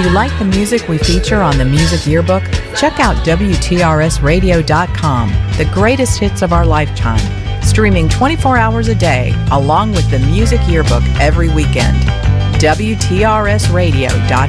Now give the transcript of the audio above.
Do you like the music we feature on the Music Yearbook? Check out WTRSradio.com, the greatest hits of our lifetime, streaming 24 hours a day, along with the Music Yearbook every weekend. WTRSradio.com.